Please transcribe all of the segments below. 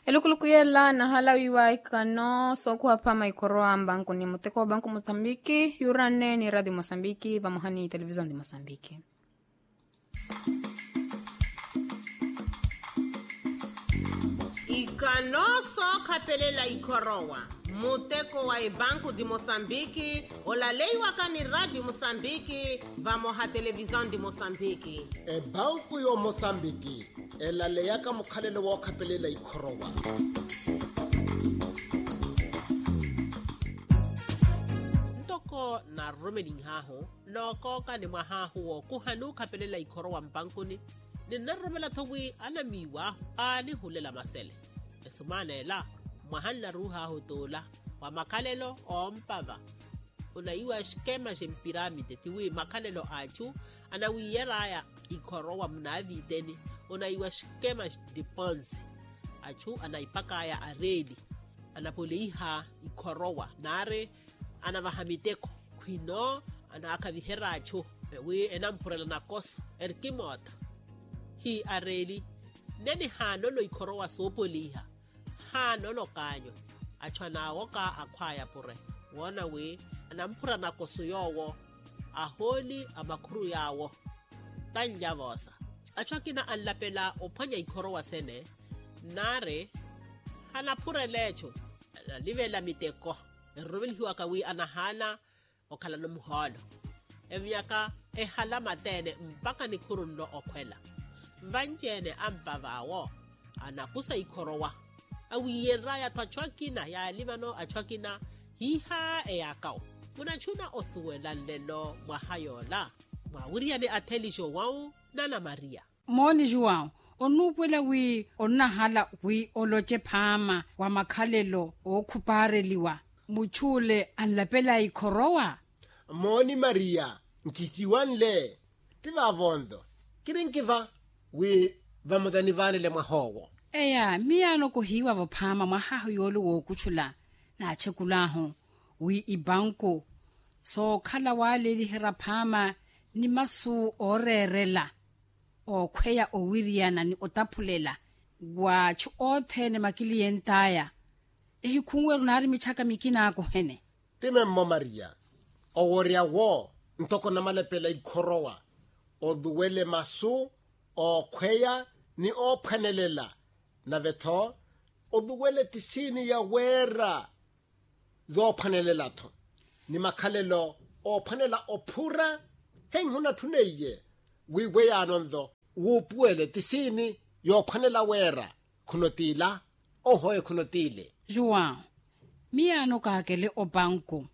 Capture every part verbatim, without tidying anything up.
Elukulukuyela na halawiwa ikano soku hapa maikoroa banku ni muteko wa banku Mozambiki, yurane ni radio Mozambiki, pamohani televizion di Mozambiki. Ikano soka pelela ikorowa muteko wa banku di Mozambiki, olaleiwa kani radio Mozambiki, vamoha televizion di Mozambiki. E banku yo Mozambiki elaleyaka mukhalelo wa kapelela ikorowa. Ntoko na romeding haho loko ka ni mahaho wo kuhanu kapelela ikorowa mbankuni ni naromela thowi anamiwa ani hulela masele esumanela mahana ruha hotola wa makalelo ompava unaiwa skema jempiramide tiwi makalelo achu anawiyera ya ikorowa mnavi deni unaiwa skema diponzi achu anaipaka ya areli anapoleiha ikorowa nare anavahamiteko kwino anakavihera achu we enampurela nakoso erkimota hi areli neni hano lo ikorowa sopoliha hano lo kanyo achwana woka akwaya pure wona we anampura nakoso yowo aholi amakuru yawo tanjavosa achwakina anlapela opanya ikorowa sene nare hanapure lecho livela miteko erobelhiwa kawi anahana okala nomholo evyaka ehala matene mpaka ni kurunlo okwela vanjene ampavawo anakusa ikorowa awiyera ya twachwakina ya limano achwakina hiha eyakao munachuna othuela lelo mwahayola mwawiriane atelijo wau nana Maria moni juwao onupwela wi onahala wi oloche phama wa makhalelo okhupareliwa muchule anlapela ikorowa. Moni Maria nkitiwanle tivavondo kirinkiva we vamodani vanele mwahowo eya miyano kuhiwa vophama mwahaho yolu wokuchula na chekulaho wi ibanko so khala waleli hera phama ni masu orerela okhweya owiriana ni otaphulela wachu othene makilientaya ehi khungweru nari michaka mikina ako hene timemmo Maria oworia wo ntoko na malepela ikorowa oduwele masu okhweya ni ophanelela na vetho oduwele tisini ya wera zo phanelela tho ni makhalelo ophanela ophura henghuna thuneye wiwe yanonzo wupuele tisini yo phanela wera khunotila ohoye khunotile juwa miyano kakele obanko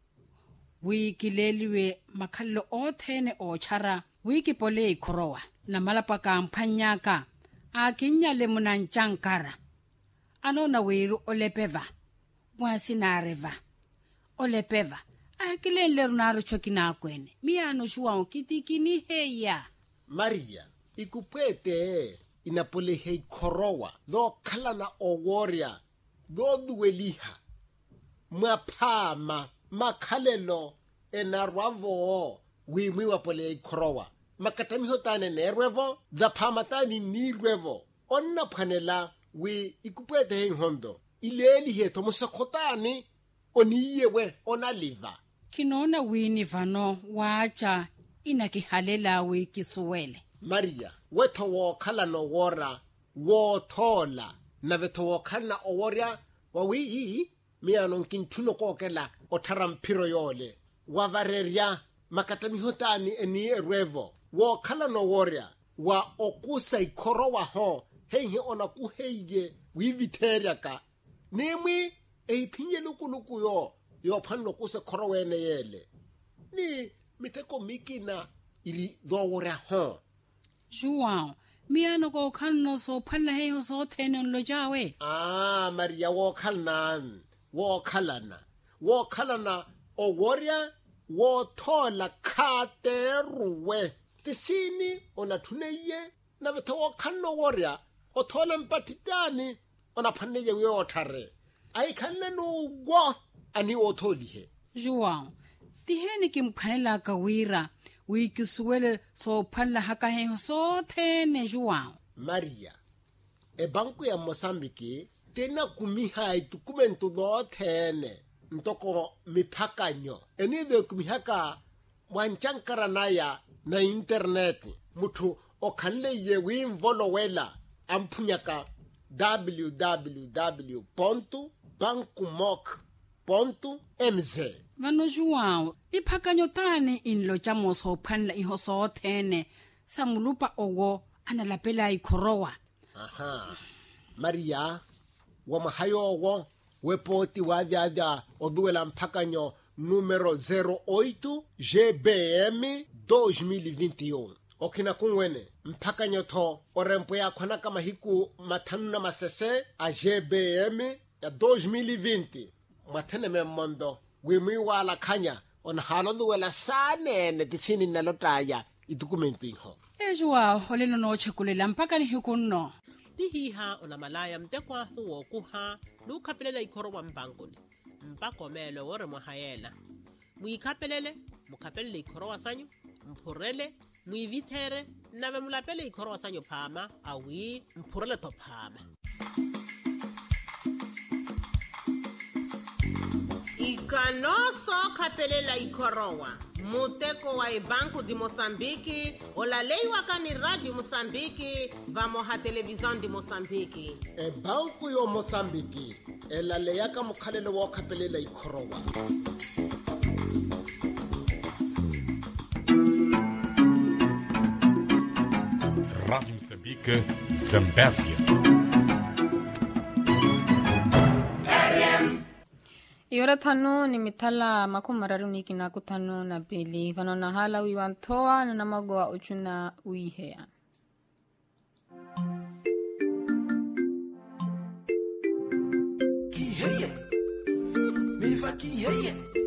wikileliwe makhalelo othene ochara wikipole ikorowa na malapaka mphanyaka akinyale munanchankara anona wiru olepeva mwasinareva olepeva akilele runaro chokina kwene miyano shuwa kitikini heya Maria ikupete inapole hei korowa do khalana oworia do duweliha mwaphama makhalelo enarwavo wimwi wapole ikorowa makatamiho tane nerwevo dhaphama tani nirwevo onna phanela we ikupete hei hondo ileli heto musakhotani oniyewe onaliva kinona wini vano wacha inakihalela we kisuwele Maria wetho wo khala no wora wo thola na vetho wo khala oworia wa wi miyano nkinthuno kokela othara mphiro yole wa vareria makatamiho tani eni erwevo wo khala no woria wa okusa ikorowa ho henhe ona kuheye wiviteria ka nimwi eiphinye lukuluku yo yo phanlo kuse korowene yele ni miteko mikina iri dhoworia ho juwa miyano ko khanno so phalla heho so thene lo jawe ah Maria wo khalnan wo khalana wo khalana o woria wo thola khateruwe tisini ona thuneye na vetho wo khanno woria o thola mpatitani ona phaneye we othare ai khanne no go ani o tholihe juwa tiheni kimphanela ka wira wikisuwele so phalla haka heho so thene juwa Maria e banku ya Mozambiki tena kumiha itukumentu dhothene ntoko miphakanyo enide kumihaka mwanchankara naya na internet mutu okhanle ye wimvolowela amphunyaka w w w dot bankumok dot m z vano juwao iphakanyo tane inlo tša moso phanla iho soothene sa molupa owo analapela ikhorowa. aha maria wa mahayowo wepoti wavyavya oduela mphakanyo numero zero oito G B M dois mil e vinte e um okina kungwene mphakanyo tho orempo ya khona ka mahiku mathanu na masese a G B M ya dois mil e vinte mathene memondo wemi wala khanya on halo duela sanene titsini nalotaya idokumento iho ejuwa holeno no chekulela mpakani hikunno tihiha ona malaya mtekwa huo kuha lukhapelela ikhorowa mbangoni mpakomelo wore mohayela muikapelele mukhapelele ikhorowa sanyu mpurele muivithere nave mulapele ikhorowa sanyu phama awi mpurele to phama. Ikanoso khapelela ikhorowa muteko wa ebanku di Mosambiki olaleiwa kani radio Mosambiki vamoha televisão di Mosambiki ebanku yo Mosambiki elaleya ka mukhalelo wa khapelela ikhorowa. Rádio Moçambique, Zambésia. Iora tano ni mitala makumi mararu niki na kutano na pili vanona hala wiwantoa na namagoa uchuna uihea. Kiheye, miva kiheye.